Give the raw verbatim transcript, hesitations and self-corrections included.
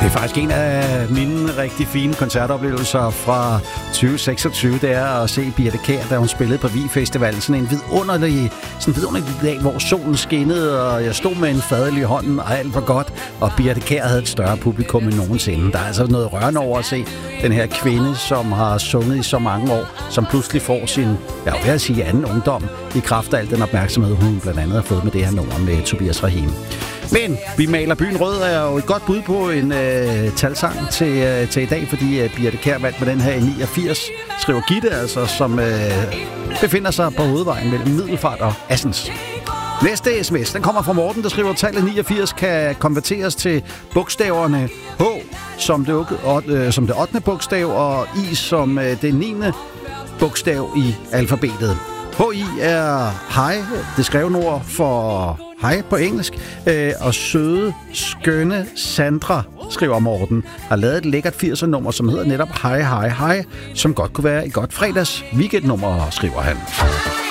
Det er faktisk en af mine rigtig fine koncertoplevelser fra tyve seksogtyve, det er at se Birthe Kjær, da hun spillede på Vig Festival. Sådan en vidunderlig, sådan en vidunderlig dag, hvor solen skinnede, og jeg stod med en fadøl i hånden, og alt var godt. Og Birthe Kjær havde et større publikum end nogensinde. Der er altså noget rørende over at se den her kvinde, som har sunget i så mange år, som pludselig får sin, jeg vil sige, anden ungdom i kraft af al den opmærksomhed, hun blandt andet har fået med det her nummer med Tobias Rahim. Men vi maler byen rød er jo et godt bud på en øh, talsang til, øh, til i dag, fordi øh, Birthe Kjær valgte med den her i niogfirs, skriver Gitte, altså, som øh, befinder sig på hovedvejen mellem Middelfart og Assens. Næste sms, den kommer fra Morten, der skriver, tallet niogfirs kan konverteres til bogstaverne H som det, øh, som det ottende bogstav, og I som øh, det niende bogstav i alfabetet. H I er hej, det skrevne ord for hej på engelsk, øh, og søde, skønne Sandra, skriver Morten, har lavet et lækkert firser-nummer, som hedder netop Hej, hej, hej, som godt kunne være et godt fredags weekendnummer, skriver han.